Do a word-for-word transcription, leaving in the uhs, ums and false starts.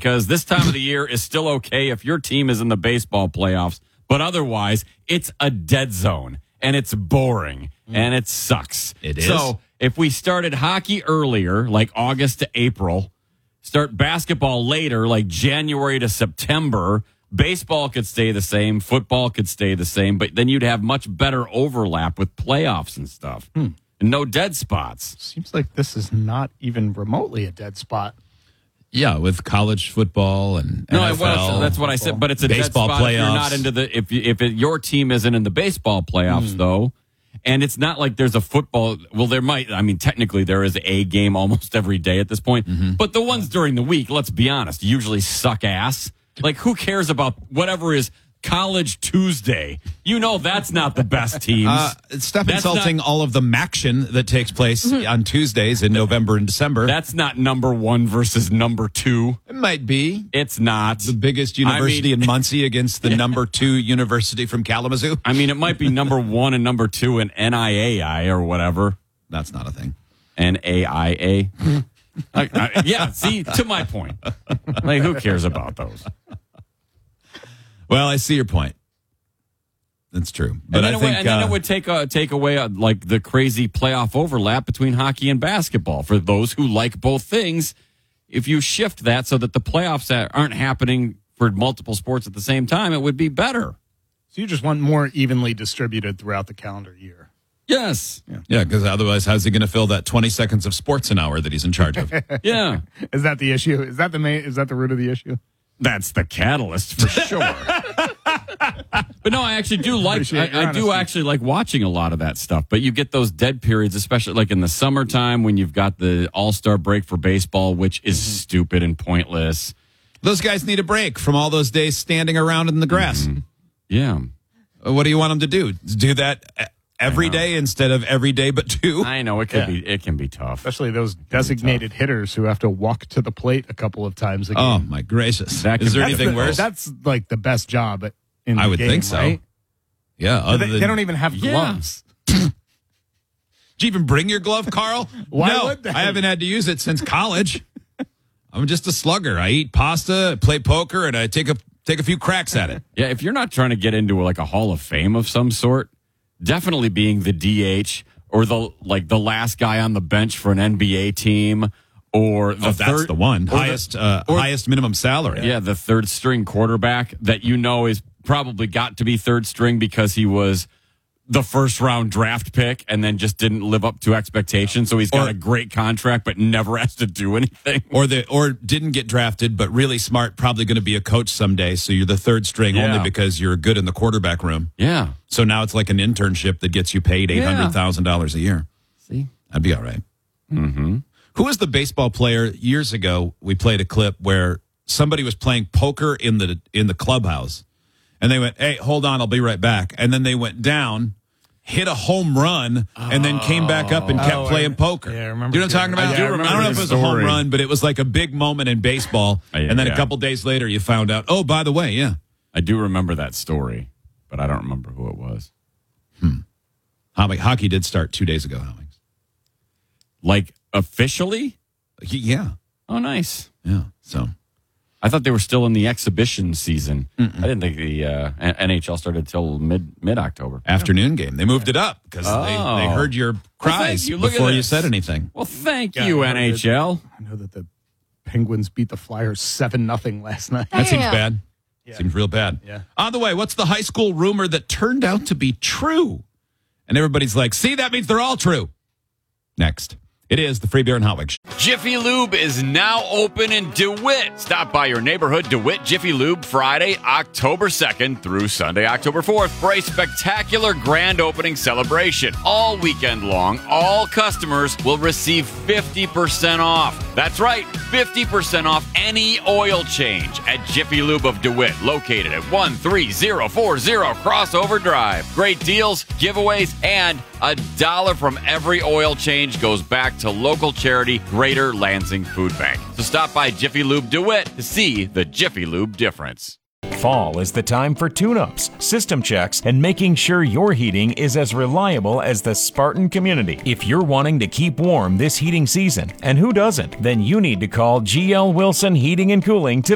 because this time of the year is still okay if your team is in the baseball playoffs, but otherwise it's a dead zone and it's boring mm. and it sucks. It is. So if we started hockey earlier, like August to April, start basketball later, like January to September, baseball could stay the same, football could stay the same, but then you'd have much better overlap with playoffs and stuff. Hmm. And no dead spots. Seems like this is not even remotely a dead spot. Yeah, with college football and no, N F L. Well, that's what I said. But it's a baseball dead spot playoffs. if you're not into the if you, if it, your team isn't in the baseball playoffs mm. though, and it's not like there's a football. Well, there might. I mean, technically there is a game almost every day at this point. Mm-hmm. But the ones during the week, let's be honest, usually suck ass. Like who cares about whatever is College Tuesday? You know that's not the best teams. Uh, stop that's insulting not, all of the Maction that takes place mm-hmm. on Tuesdays in November and December. That's not number one versus number two. It might be. It's not. The biggest university I mean, in Muncie against the yeah. number two university from Kalamazoo. I mean, it might be number one and number two in N I A I or whatever. That's not a thing. N A I A. I, I, yeah, see, to my point. Like, who cares about those? Well, I see your point. That's true, but and I think, would, and then uh, it would take uh, take away uh, like the crazy playoff overlap between hockey and basketball for those who like both things. If you shift that so that the playoffs aren't happening for multiple sports at the same time, it would be better. So you just want more evenly distributed throughout the calendar year. Yes. Yeah, because yeah, otherwise, how's he going to fill that twenty seconds of sports an hour that he's in charge of? Yeah. Is that the issue? Is that the main? Is that the root of the issue? That's the catalyst for sure. But no, I actually do like. I, I do actually like watching a lot of that stuff. But you get those dead periods, especially like in the summertime when you've got the All-Star break for baseball, which is mm-hmm. stupid and pointless. Those guys need a break from all those days standing around in the grass. Mm-hmm. Yeah. What do you want them to do? Do that every day instead of every day but two? I know it can yeah. be. It can be tough, especially those designated hitters who have to walk to the plate a couple of times a game. Oh my gracious! That is there that's anything the, worse? That's like the best job. In the I would game, think so. Right? Yeah. Other they, than, they don't even have gloves. Yeah. Did you even bring your glove, Carl? Why no, would they? I haven't had to use it since college. I'm just a slugger. I eat pasta, play poker, and I take a take a few cracks at it. Yeah, if you're not trying to get into like a Hall of Fame of some sort, definitely being the D H or the like the last guy on the bench for an N B A team, or the oh, third, that's the one highest the, uh, or, highest minimum salary. Yeah, the third string quarterback that you know is probably got to be third string because he was the first round draft pick and then just didn't live up to expectations. So he's got or, a great contract but never has to do anything. Or the or didn't get drafted but really smart, probably going to be a coach someday. So you're the third string yeah. only because you're good in the quarterback room. Yeah. So now it's like an internship that gets you paid eight hundred thousand dollars a year. See? That'd be all right. Mm-hmm. Who was the baseball player years ago? We played a clip where somebody was playing poker in the in the clubhouse. And they went, hey, hold on, I'll be right back. And then they went down, hit a home run, and then came back up and kept oh, playing I, poker. Yeah, I remember. You know what I'm talking about? I, do remember I don't know if it was a home run, but it was like a big moment in baseball. Uh, yeah, and then yeah. a couple days later, you found out, oh, by the way, yeah. I do remember that story, but I don't remember who it was. Hmm. Hockey did start two days ago, Alex. Like, officially? Yeah. Oh, nice. Yeah, so... I thought they were still in the exhibition season. Mm-mm. I didn't think the uh, N H L started until mid mid October. Afternoon game. They moved it up because oh. they, they heard your cries well, you. before you said anything. Well, thank yeah, you, I N H L. That, I know that the Penguins beat the Flyers seven nothing last night. That seems bad. Yeah. Seems real bad. Yeah. On the way, what's the high school rumor that turned out to be true? And everybody's like, see, that means they're all true. Next. It is the Free Beer and Hot Wings. Jiffy Lube is now open in DeWitt. Stop by your neighborhood DeWitt Jiffy Lube Friday, October second through Sunday, October fourth for a spectacular grand opening celebration. All weekend long, all customers will receive fifty percent off. That's right, fifty percent off any oil change at Jiffy Lube of DeWitt, located at one three zero four zero Crossover Drive. Great deals, giveaways, and a dollar from every oil change goes back to local charity Greater Lansing Food Bank. So stop by Jiffy Lube DeWitt to see the Jiffy Lube difference. Fall is the time for tune-ups, system checks, and making sure your heating is as reliable as the Spartan community. If you're wanting to keep warm this heating season, and who doesn't, then you need to call G L Wilson Heating and Cooling today.